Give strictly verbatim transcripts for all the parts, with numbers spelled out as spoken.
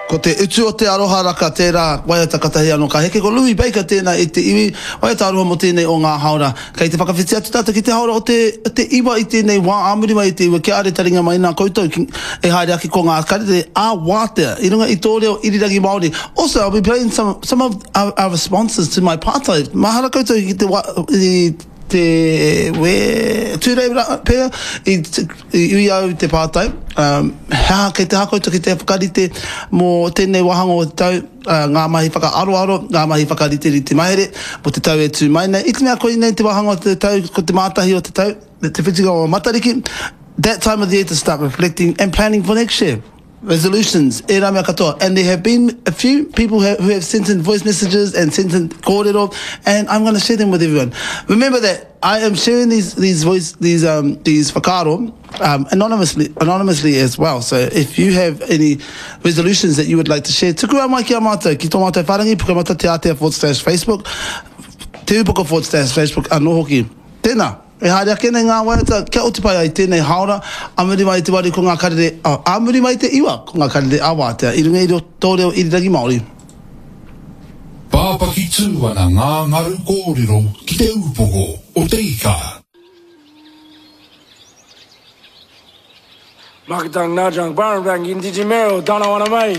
Ko te utu o te aroha raka tērā waiata katahi anō ka heke ko Louis Baker tēnā i te iwi waiata aroha mo tēnei o ngā haora. Kei te whakawhiti atu tātou ki te haora o te, o te iwa i tēnei wā āmuri mai i te iwa ke are taringa mai nā koutou ki, e haere aki ko ngā karere ā wātea i runga i tō reo irirangi Māori. Also, I'll be playing some, some of our, our responses to my pātai. Mahara koutou ki te wa, i, te we tūrei pēr i ui au te pātai um, hea kei te hako ki te whakarite mō tēnei wahanga o te tau uh, ngā mahi whaka aro aro ngā mahi whakarite i te mahere mo te tau e tū mai nei i te mea koe nei te wahanga o te tau ko te mātahi o te tau te whitinga o matariki that time of the year to start reflecting and planning for next year. Resolutions, e rā mea katoa. And there have been a few people who have, who have sent in voice messages and sent in kōrero, and I'm going to share them with everyone. Remember that I am sharing these these voice these um these whakaaro um anonymously anonymously as well. So if you have any resolutions that you would like to share, tuku a mai ki a mātou, ki tō mātou wharangi, pukamata te atea forward slash Facebook, te upoko forward slash Facebook, anō hoki. Tēnā. E haere ake nei ngā waiata, kia oti pai ai tēnei haora, amuri mai te wari ko ngā karere, oh, amuri mai te iwa ko ngā karere awātea, i runga i ro tō reo irirangi Māori. Pāpaki tūwana ngā ngaru kōrero ki te upoko o te ika. Makatang Najang, Barnbank, Indiji Mero, Donna Wanamai.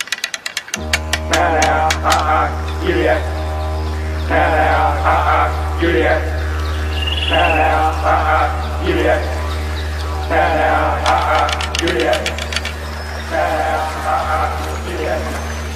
Nana, ah, ah, Juliet. Nana, ah, ah, Juliet. Nana, ah, ah, Juliet. Nana, ah, ah, Juliet. Nana.